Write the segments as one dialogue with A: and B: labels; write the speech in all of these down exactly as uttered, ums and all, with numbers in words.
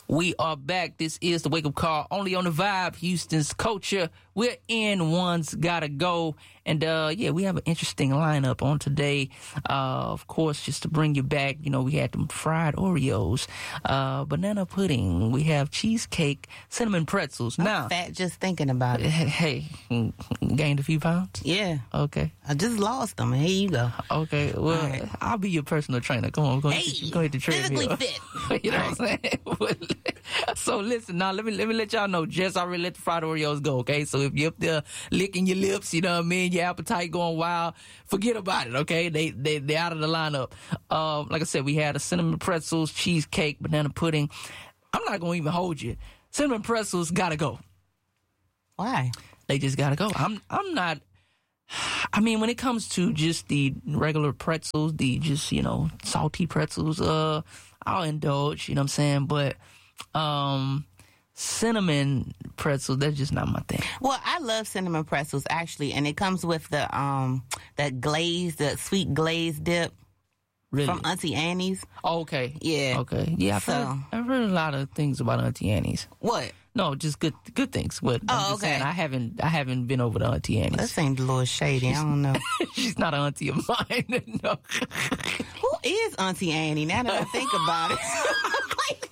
A: We are back. This is the Wake Up Call, only on the Vibe, Houston's culture. We're in One's Gotta Go. And, uh, yeah, we have an interesting lineup on today. Uh, of course, just to bring you back, you know, we had them fried Oreos, uh, banana pudding. We have cheesecake, cinnamon pretzels.
B: I'm
A: now,
B: fat just thinking about it.
A: Hey, gained a few pounds?
B: Yeah.
A: Okay.
B: I just lost them. Here you go.
A: Okay. Well,
B: right.
A: I'll be your personal trainer. Come on. Go,
B: Hey,
A: ahead, go ahead to
B: physically
A: treadmill.
B: fit.
A: You know what I'm saying? So listen, now let me let me let y'all know. Jess already let the fried Oreos go, okay? So if you're up there licking your lips, you know what I mean, your appetite going wild, forget about it, okay? They they they out of the lineup. Um, like I said, we had a cinnamon pretzels, cheesecake, banana pudding. I'm not gonna even hold you. Cinnamon pretzels gotta go.
B: Why?
A: They just gotta go. I'm I'm not. I mean, when it comes to just the regular pretzels, the just, you know, salty pretzels, uh, I'll indulge, you know what I'm saying? But um, cinnamon pretzels, that's just not my thing.
B: Well, I love cinnamon pretzels, actually, and it comes with the um that glaze, the sweet glaze dip.
A: Really?
B: From Auntie Annie's.
A: Oh, okay.
B: Yeah.
A: Okay. Yeah, I've,
B: So-
A: heard, I've heard a lot of things about Auntie Annie's.
B: What?
A: No, just good good things. But I'm
B: Oh,
A: just
B: okay.
A: saying, I haven't I haven't been over to Auntie Annie's.
B: That seemed a little shady. I don't know.
A: She's not an auntie of mine. No.
B: Who is Auntie Annie? Now that I think about it. Like,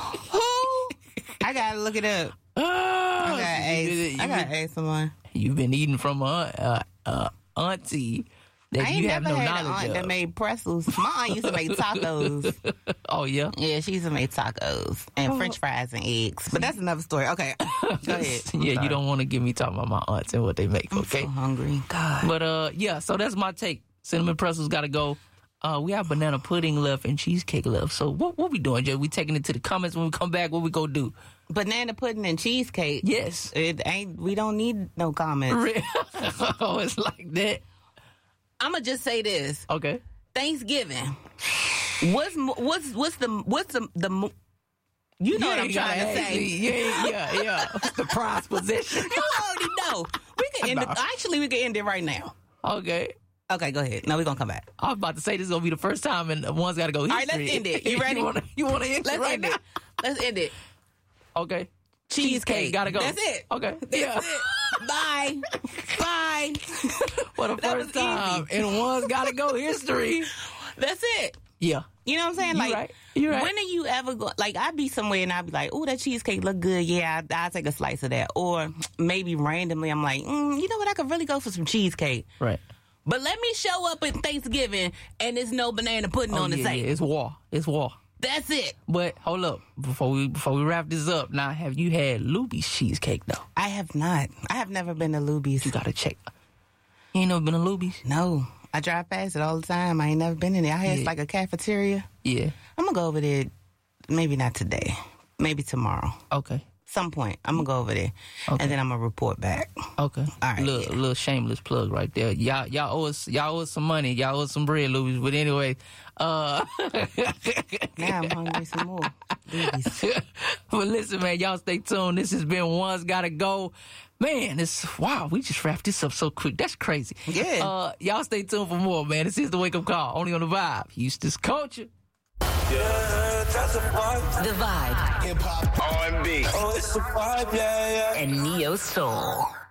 B: who? I gotta look it up.
A: Oh,
B: I gotta
A: you been-
B: ask.
A: you
B: I gotta
A: been-
B: ask someone.
A: You've been eating from a uh, uh, auntie that
B: I ain't
A: you have
B: never
A: no
B: had an
A: knowledge
B: aunt
A: of.
B: that made pretzels. My aunt used to make tacos.
A: Oh, yeah?
B: Yeah, she used to make tacos and French fries and eggs. But that's another story. Okay, go ahead. I'm
A: Yeah,
B: sorry.
A: you don't want to get me talking about my aunts and what they make,
B: I'm
A: okay?
B: so hungry. God.
A: But, uh, yeah, so that's my take. Cinnamon pretzels got to go. Uh, we have banana pudding left and cheesecake left. So what what we doing, Jay? We taking it to the comments when we come back. What we go do?
B: Banana pudding and cheesecake.
A: Yes.
B: It ain't. We don't need no comments.
A: Oh, it's like that.
B: I'm gonna just say this.
A: Okay.
B: Thanksgiving. What's mo- what's what's the what's the the mo- you know
A: You
B: what I'm
A: ain't
B: trying
A: gotta
B: to
A: ask
B: say.
A: me. You ain't- yeah, yeah. What's the prize position?
B: You already know. We can end
A: No.
B: it. Actually, we can end it right now.
A: Okay.
B: Okay, go ahead. No, we're gonna come back.
A: I was about to say this is gonna be the first time, and one's got to go.
B: All right, let's
A: history.
B: end it. You ready?
A: you wanna you wanna end
B: Let's
A: it right
B: end
A: now?
B: it. Let's end it.
A: Okay.
B: Cheesecake.
A: Gotta go.
B: That's it.
A: Okay.
B: That's
A: yeah.
B: it. Bye. Bye.
A: For the
B: That
A: first
B: was
A: time,
B: easy.
A: and one's got to go history.
B: That's it.
A: Yeah.
B: You know what I'm saying?
A: You
B: Like,
A: right. You right.
B: when are you ever go? Like, I'd be somewhere and I'd be like, "Oh, that cheesecake look good. Yeah, I, I'll take a slice of that." Or maybe randomly, I'm like, mm, "You know what? I could really go for some cheesecake."
A: Right.
B: But let me show up at Thanksgiving and there's no banana pudding
A: Oh,
B: on the
A: yeah,
B: table.
A: yeah. It's war. It's war.
B: That's it.
A: But hold up, before we before we wrap this up, now have you had Luby's cheesecake though?
B: I have not. I have never been to Luby's.
A: You gotta check. You ain't never been to Luby's?
B: No. I drive past it all the time. I ain't never been in there. I hear
A: Yeah.
B: it's like a cafeteria.
A: Yeah.
B: I'm going to go over there. Maybe not today. Maybe tomorrow.
A: Okay.
B: Some point. I'm going to go over there.
A: Okay.
B: And then I'm going to report back.
A: Okay.
B: All right,
A: Little,
B: yeah.
A: little shameless plug right there. Y'all, y'all owe us, y'all owe us some money. Y'all owe us some bread, Luby's. But anyway, uh,
B: Now I'm hungry some more. Luby's.
A: but listen, man, y'all stay tuned. This has been One's Gotta Go. Man, it's, wow, we just wrapped this up so quick. That's crazy.
B: Yeah.
A: Uh, y'all stay tuned for more, man. This is the Wake Up Call, only on the Vibe. Houston's culture.
C: Yeah, that's a vibe.
D: The Vibe
C: Hip hop, R and B. Oh, it's a vibe, yeah, yeah.
D: and Neo Soul.